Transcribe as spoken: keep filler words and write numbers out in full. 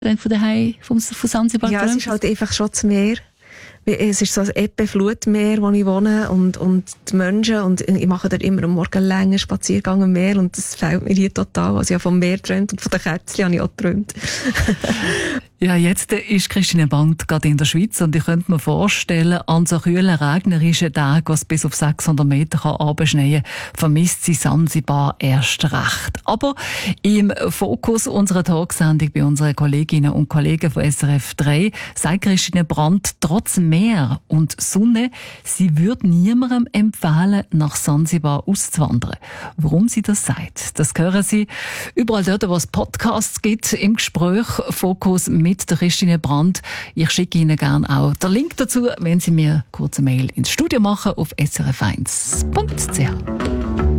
wenn du von daheim, von, von Sansibar Ja, es ist halt einfach schon das Meer. Es ist so ein Ebbe-Flutmeer, wo ich wohne, und, und die Menschen, und ich mache dort immer am Morgen einen langen Spaziergang am Meer, und das fällt mir hier total. Also ich habe vom Meer geträumt, und von den Kätzchen habe ich auch geträumt. Ja, jetzt ist Christine Brandt gerade in der Schweiz, und ich könnte mir vorstellen, an so kühlen, regnerischen Tagen, wo es bis auf sechshundert Meter runterschneien kann, vermisst sie Sansibar erst recht. Aber im Fokus unserer Talksendung bei unseren Kolleginnen und Kollegen von S R F drei sagt Christine Brandt, trotz Meer und Sonne, sie würde niemandem empfehlen, nach Sansibar auszuwandern. Warum sie das sagt, das hören Sie überall dort, wo es Podcasts gibt, im Gespräch Fokus mit der Christine Brandt. Ich schicke Ihnen gerne auch den Link dazu, wenn Sie mir kurz eine Mail ins Studio machen auf s r f eins punkt c h.